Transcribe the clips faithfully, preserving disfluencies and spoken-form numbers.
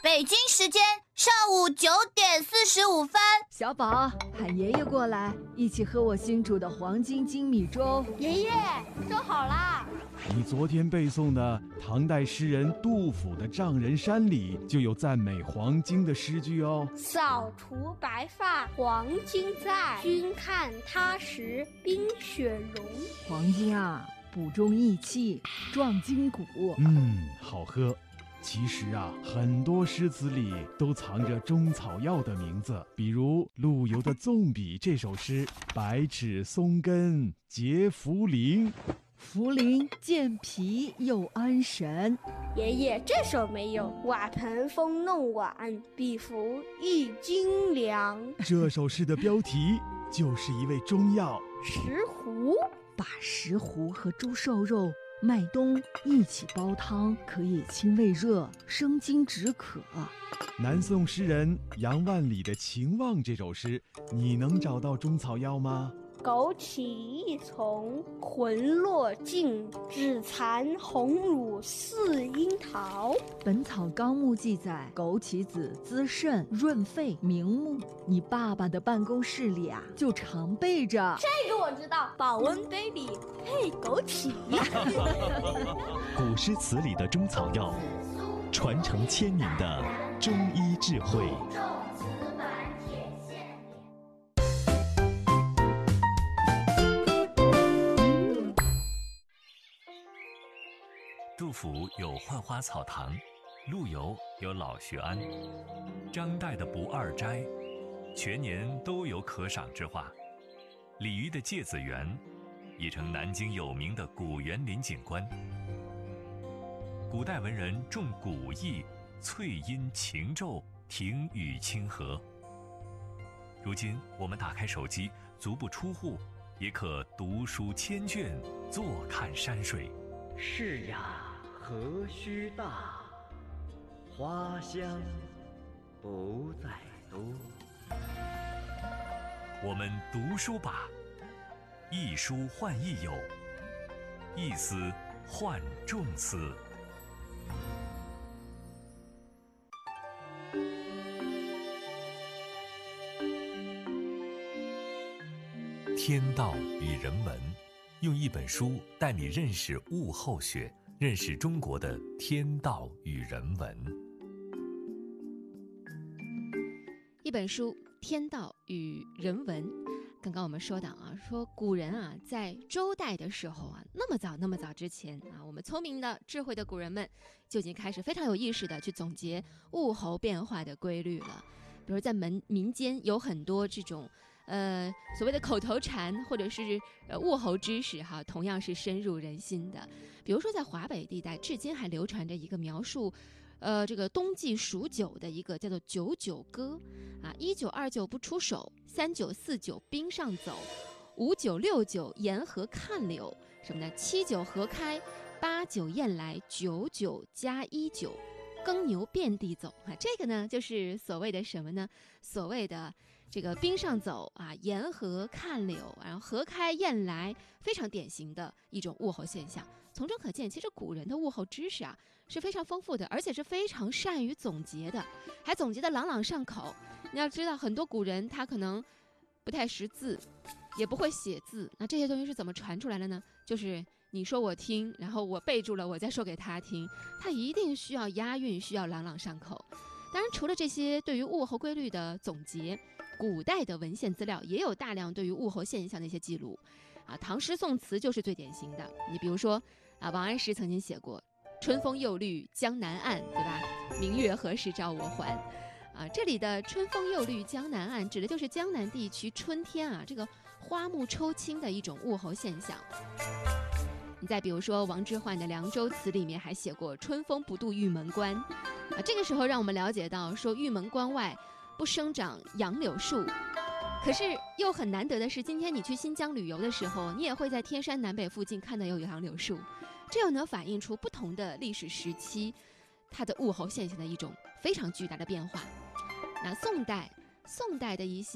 北京时间上午九点四十五分。 小宝，喊爷爷过来，一起喝我新煮的黄金精米粥。 爷爷，粥好啦！ 你昨天背诵的唐代诗人杜甫的《丈人山》里就有赞美黄金的诗句哦。 扫除白发黄金在，君看他时冰雪融。 黄金啊，补中益气，壮筋骨。 嗯，好喝。其实啊，很多诗词里都藏着中草药的名字，比如陆游的《纵笔》这首诗，百尺松根结茯苓， 茯苓健脾又安神。 爷爷，这首没有。瓦盆风弄碗，比服一斤粮。 这首诗的标题就是一味中药石斛。 把石斛和猪瘦肉、麦冬一起煲汤，可以清胃热、生津止渴。 南宋诗人杨万里的《秦望》这首诗，你能找到中草药吗？ 枸杞一丛，魂落尽，只残红乳似樱桃。 本草纲目记载，枸杞子滋肾润肺明目。你爸爸的办公室里啊，就常备着。 这个我知道，保温杯里配枸杞。 古诗词里的中草药，传承千年的中医智慧。 杜甫有《浣花草堂》，陆游有《老学庵》，张岱的《不二斋》，全年都有可赏之画。李渔的《芥子园》已成南京有名的古园林景观。古代文人重古意，翠阴晴骤，庭宇清和。如今我们打开手机，足不出户，也可读书千卷，坐看山水。 是呀，何须大，花香不在多。 我们读书吧，一书换一友，一思换众思。天道与人文，用一本书带你认识物候学，认识中国的天道与人文。 一本书《天道与人文》，刚刚我们说到啊，说古人啊，在周代的时候啊，那么早那么早之前啊，我们聪明的、智慧的古人们就已经开始非常有意识的去总结物候变化的规律了。比如在民民间有很多这种。呃，所谓的口头禅或者是呃物候知识哈，同样是深入人心的。比如说在华北地带，至今还流传着一个描述，呃，这个冬季数九的一个叫做九九歌啊，一九二九不出手，三九四九冰上走，五九六九沿河看柳，什么呢？七九河开，八九雁来，九九加一九，耕牛遍地走啊。这个呢，就是所谓的什么呢？所谓的。这个冰上走啊，沿河看柳，然后河开雁来，非常典型的一种物候现象。从中可见，其实古人的物候知识啊是非常丰富的，而且是非常善于总结的，还总结得朗朗上口。你要知道，很多古人他可能不太识字，也不会写字，那这些东西是怎么传出来的呢？就是你说我听，然后我背住了，我再说给他听，他一定需要押韵，需要朗朗上口。当然，除了这些对于物候规律的总结，古代的文献资料也有大量对于物候现象的一些记录，啊，唐诗宋词就是最典型的。你比如说，啊，王安石曾经写过“春风又绿江南岸”，对吧？明月何时照我还？啊，这里的“春风又绿江南岸”指的就是江南地区春天啊这个花木抽青的一种物候现象。你再比如说，王之涣的《凉州词》里面还写过“春风不度玉门关”，啊，这个时候让我们了解到说玉门关外不生长杨柳树，可是又很难得的是，今天你去新疆旅游的时候，你也会在天山南北附近看到有杨柳树，这又能反映出不同的历史时期它的物候现象的一种非常巨大的变化。那宋代，宋代的一些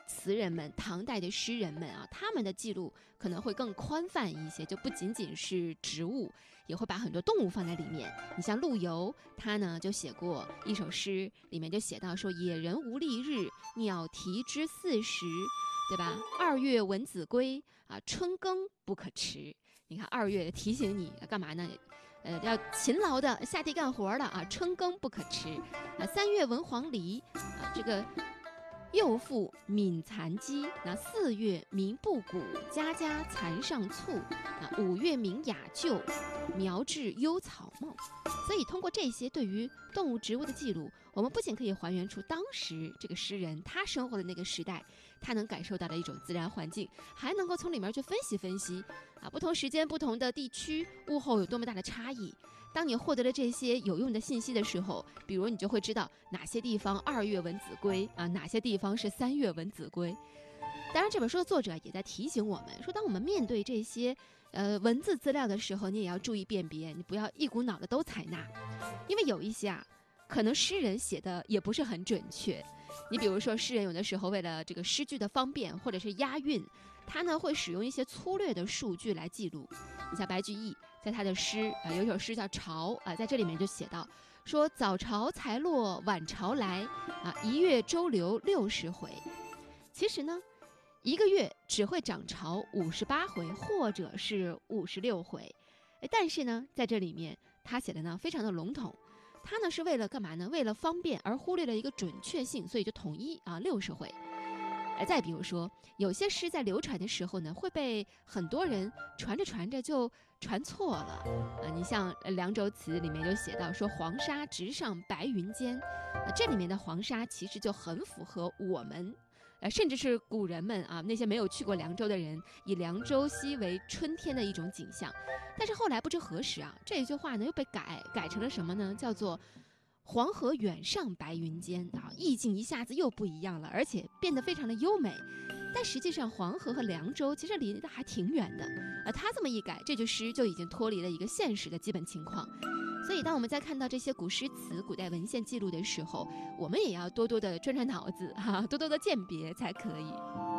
词人们、唐代的诗人们啊，他们的记录可能会更宽泛一些，就不仅仅是植物，也会把很多动物放在里面。你像陆游，他呢就写过一首诗，里面就写到说：“野人无丽日，鸟啼之四时，对吧？二月闻子归啊，春耕不可迟。”你看二月提醒你干嘛呢？呃，要勤劳的下地干活了啊，春耕不可迟。啊，三月闻黄鹂啊，这个幼妇敏蚕机。那四月鸣布谷，家家蚕上簇。啊，五月鸣雅臼，苗至幽草茂。所以通过这些对于动物植物的记录，我们不仅可以还原出当时这个诗人他生活的那个时代，他能感受到的一种自然环境，还能够从里面去分析分析啊，不同时间、不同的地区物候有多么大的差异。当你获得了这些有用的信息的时候，比如你就会知道哪些地方二月闻子归啊，哪些地方是三月闻子归。当然，这本书的作者也在提醒我们说，当我们面对这些呃文字资料的时候，你也要注意辨别，你不要一股脑的都采纳，因为有一些啊，可能诗人写的也不是很准确。你比如说，诗人有的时候为了这个诗句的方便或者是押韵，他呢会使用一些粗略的数据来记录。你像白居易在他的诗啊、呃，有一首诗叫《潮》啊、呃，在这里面就写到说：“早朝才落晚朝来啊，一月周流六十回。”其实呢，一个月只会涨潮五十八回，或者是五十六回。但是呢，在这里面他写的呢非常的笼统。他呢是为了干嘛呢？为了方便而忽略了一个准确性，所以就统一啊六十回。而再比如说，有些诗在流传的时候呢，会被很多人传着传着就传错了啊。你像《凉州词》里面就写到说：“黄沙直上白云间。”啊，这里面的黄沙其实就很符合我们。呃，甚至是古人们啊，那些没有去过凉州的人，以凉州西为春天的一种景象。但是后来不知何时啊，这一句话呢又被改改成了什么呢？叫做“黄河远上白云间”啊，意境一下子又不一样了，而且变得非常的优美。但实际上，黄河和凉州其实离得还挺远的。而他这么一改，这句诗就已经脱离了一个现实的基本情况。所以当我们在看到这些古诗词、古代文献记录的时候，我们也要多多的转转脑子哈、啊，多多的鉴别才可以。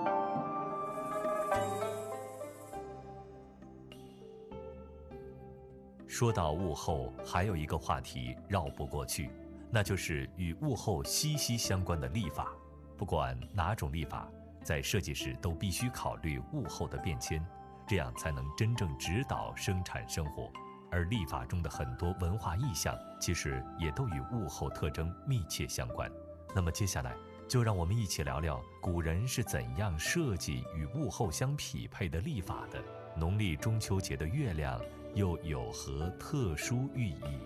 说到物候，还有一个话题绕不过去，那就是与物候息息相关的历法。不管哪种历法，在设计时都必须考虑物候的变迁，这样才能真正指导生产生活。而历法中的很多文化意象，其实也都与物候特征密切相关。那么接下来，就让我们一起聊聊古人是怎样设计与物候相匹配的历法的。农历中秋节的月亮又有何特殊寓意？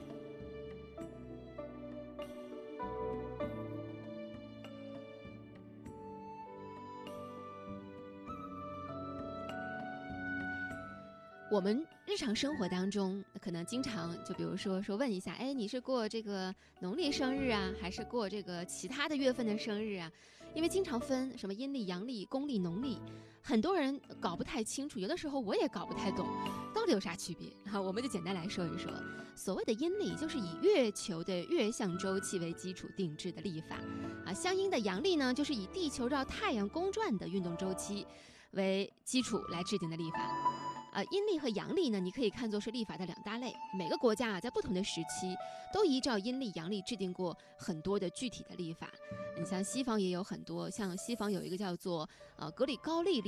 我们日常生活当中，可能经常就比如说说问一下，哎，你是过这个农历生日啊，还是过这个其他的月份的生日啊？因为经常分什么阴历、阳历、公历、农历，很多人搞不太清楚，有的时候我也搞不太懂，到底有啥区别啊？我们就简单来说一说，所谓的阴历就是以月球的月相周期为基础定制的历法啊，相应的阳历呢，就是以地球绕太阳公转的运动周期为基础来制定的历法。呃，阴历和阳历呢，你可以看作是历法的两大类。每个国家啊，在不同的时期，都依照阴历、阳历制定过很多的具体的历法。你像西方也有很多，像西方有一个叫做呃格里高利历。